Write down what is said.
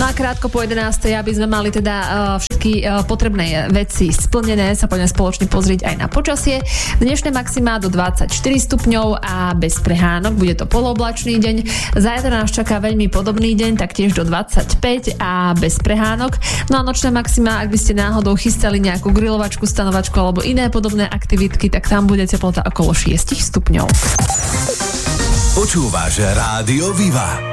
No a krátko po 11. aby sme mali teda všetky potrebné veci splnené, sa poďme spoločne pozrieť aj na počasie. Dnešné maximá do 24 stupňov a bez prehánok, bude to polooblačný deň. Zajtra nás čaká veľmi podobný deň, taktiež do 25 a bez prehánok. No a nočné maximá, ak by ste náhodou chystali nejakú grilovačku, stanovačku alebo iné podobné aktivitky, tak tam bude teplota okolo 6 stupňov. Počúvaš Rádio Viva.